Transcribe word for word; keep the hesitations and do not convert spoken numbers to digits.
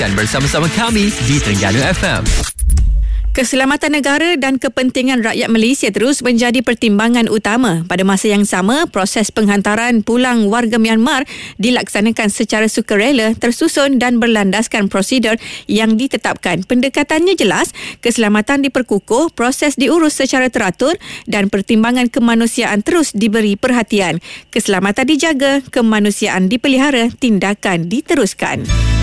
Teruskan bersama-sama kami di Terengganu F M. Keselamatan negara dan kepentingan rakyat Malaysia terus menjadi pertimbangan utama. Pada masa yang sama, proses penghantaran pulang warga Myanmar dilaksanakan secara sukarela, tersusun dan berlandaskan prosedur yang ditetapkan. Pendekatannya jelas, keselamatan diperkukuh, proses diurus secara teratur dan pertimbangan kemanusiaan terus diberi perhatian. Keselamatan dijaga, kemanusiaan dipelihara, tindakan diteruskan.